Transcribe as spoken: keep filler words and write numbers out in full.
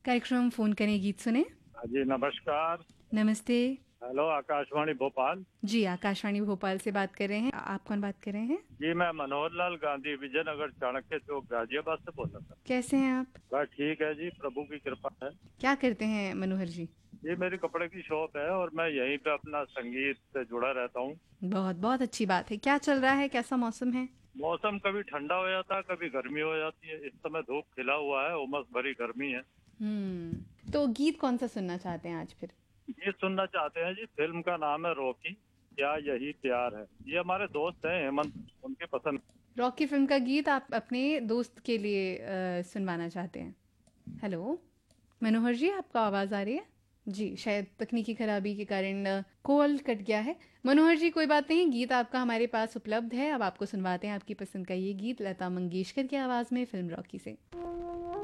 कार्यक्रम फ़ोन करें गीत सुने। हाँ जी, नमस्कार। नमस्ते। हेलो, आकाशवाणी भोपाल। जी, आकाशवाणी भोपाल से बात कर रहे हैं। आप कौन बात कर रहे हैं? जी, मैं मनोहर लाल गांधी, विजयनगर, चाणक्य चौक, गाजियाबाद से बोल रहा था। कैसे हैं आप? बस ठीक है जी, प्रभु की कृपा है। क्या करते हैं मनोहर जी? ये मेरी कपड़े की शॉप है और मैं यहीं पे अपना संगीत से जुड़ा रहता हूँ। बहुत बहुत अच्छी बात है। क्या चल रहा है? कैसा मौसम है? मौसम कभी ठंडा हो जाता है, कभी गर्मी हो जाती है। इस समय धूप खिला हुआ है, उमस भरी गर्मी है। हम्म तो गीत कौन सा सुनना चाहते हैं आज फिर? ये सुनना चाहते हैं जी, फिल्म का नाम है रॉकी, क्या यही प्यार है। ये हमारे दोस्त हैं हेमंत, उनके पसंद। रॉकी फिल्म का गीत आप अपने दोस्त के लिए अ, सुनवाना चाहते हैं। हेलो मनोहर जी, आपको आवाज़ आ रही है? जी, शायद तकनीकी खराबी के कारण अ, कॉल कट गया है। मनोहर जी कोई बात नहीं, गीत आपका हमारे पास उपलब्ध है। अब आपको सुनवाते हैं आपकी पसंद का ये गीत लता मंगेशकर की आवाज़ में, फिल्म रॉकी से।